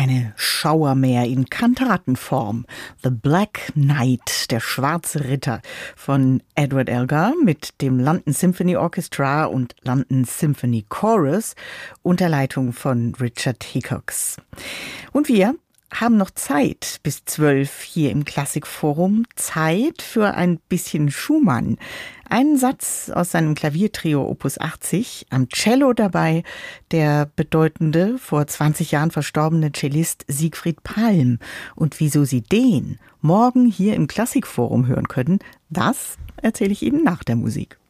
eine Schauermär in Kantatenform. The Black Knight, der schwarze Ritter von Edward Elgar mit dem London Symphony Orchestra und London Symphony Chorus unter Leitung von Richard Hickox. Und wir haben noch Zeit bis 12 hier im Klassikforum. Zeit für ein bisschen Schumann. Einen Satz aus seinem Klaviertrio Opus 80, am Cello dabei der bedeutende, vor 20 Jahren verstorbene Cellist Siegfried Palm. Und wieso Sie den morgen hier im Klassikforum hören können, das erzähle ich Ihnen nach der Musik.